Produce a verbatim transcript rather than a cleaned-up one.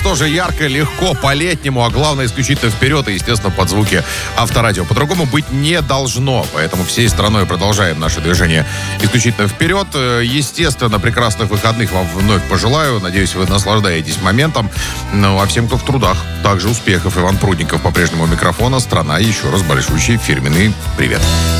тоже ярко, легко, по-летнему, а главное, исключительно вперед и, естественно, под звуки Авторадио. По-другому быть не должно, поэтому всей страной продолжаем наше движение исключительно вперед. Естественно, прекрасных выходных вам вновь пожелаю. Надеюсь, вы наслаждаетесь моментом. Ну, а всем, кто в трудах, также успехов. Иван Прудников по-прежнему у микрофона. Страна, еще раз большущий фирменный привет.